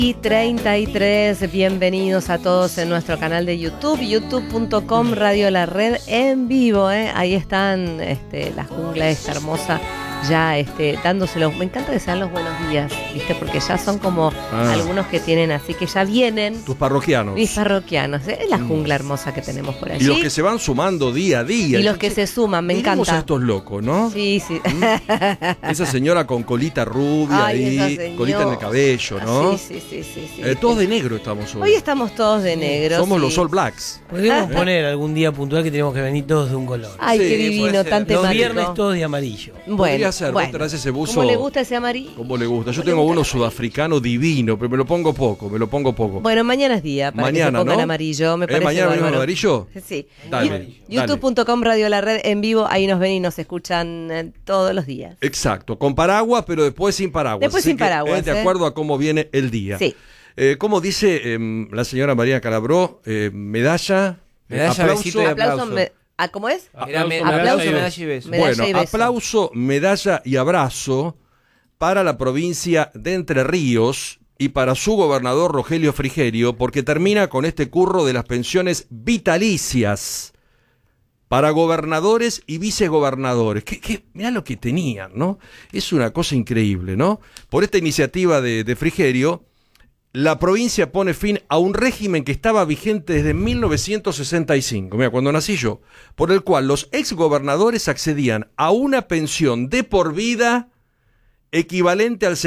Y 33, bienvenidos a todos en nuestro canal de YouTube, youtube.com Radio La Red en vivo, ahí están la jungla esta hermosa, ya dándoselos, me encanta que sean los buenos días, ¿viste? Porque ya son como algunos que tienen, así que ya vienen. Tus parroquianos. Mis parroquianos, es la jungla hermosa que tenemos por allí. Y los que se van sumando día a día. Y los que se suman, me encanta. A estos locos, ¿no? Sí, sí. Esa señora con colita rubia ahí, colita en el cabello, ¿no? Sí. Todos de negro estamos hoy. Hoy estamos todos de negro. Somos los All Blacks. Podríamos poner algún día puntual que tenemos que venir todos de un color. Ay, qué divino, tan temático. Los viernes todos de amarillo. Podría ser, vos traes ese buzo. ¿Cómo le gusta ese amarillo? ¿Cómo le gusta? Yo tengo uno sudafricano divino, pero me lo pongo poco. Bueno, mañana es día para que se pongan amarillo, me parece ¿Mañana venimos amarillo? Sí. Dale. YouTube.com Radio La Red en vivo, ahí nos ven y nos escuchan todos los días. Exacto, con paraguas, pero después sin paraguas. Después sin paraguas. De acuerdo a cómo viene el día. Sí. Como dice la señora María Calabró, medalla, besito y aplauso. ¿Cómo es? Aplauso, medalla y beso. Bueno, aplauso, medalla y abrazo para la provincia de Entre Ríos y para su gobernador Rogelio Frigerio, porque termina con este curro de las pensiones vitalicias para gobernadores y vicegobernadores. Mirá lo que tenían, ¿no? Es una cosa increíble, ¿no? Por esta iniciativa de Frigerio, la provincia pone fin a un régimen que estaba vigente desde 1965, mira, cuando nací yo, por el cual los exgobernadores accedían a una pensión de por vida equivalente al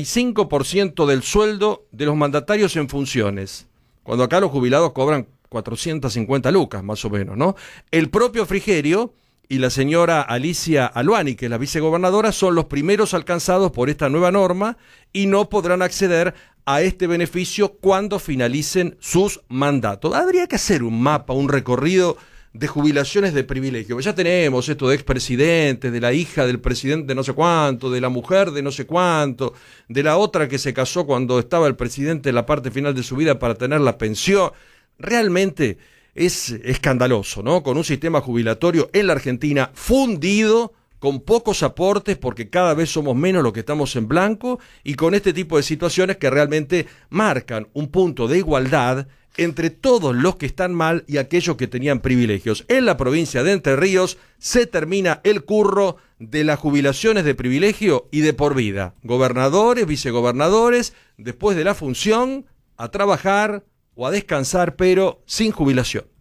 75% del sueldo de los mandatarios en funciones, cuando acá los jubilados cobran 450 lucas, más o menos, ¿no? El propio Frigerio y la señora Alicia Aluani, que es la vicegobernadora, son los primeros alcanzados por esta nueva norma y no podrán acceder a este beneficio cuando finalicen sus mandatos. Habría que hacer un mapa, un recorrido de jubilaciones de privilegio. Ya tenemos esto de expresidentes, de la hija del presidente de no sé cuánto, de la mujer de no sé cuánto, de la otra que se casó cuando estaba el presidente en la parte final de su vida para tener la pensión. Realmente es escandaloso, ¿no? Con un sistema jubilatorio en la Argentina fundido, con pocos aportes, porque cada vez somos menos los que estamos en blanco, y con este tipo de situaciones que realmente marcan un punto de igualdad entre todos los que están mal y aquellos que tenían privilegios. En la provincia de Entre Ríos se termina el curro de las jubilaciones de privilegio y de por vida. Gobernadores, vicegobernadores, después de la función, a trabajar o a descansar, pero sin jubilación.